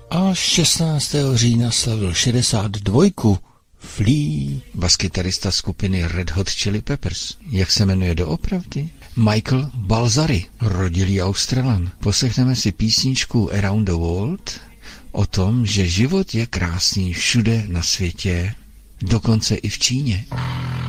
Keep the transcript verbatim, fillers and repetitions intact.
A šestnáctého října slavil šedesát dva Flea, baskytarista skupiny Red Hot Chili Peppers. Jak se jmenuje doopravdy? Michael Balzary, rodilý Australan. Poslechneme si písničku Around the World o tom, že život je krásný všude na světě, dokonce i v Číně.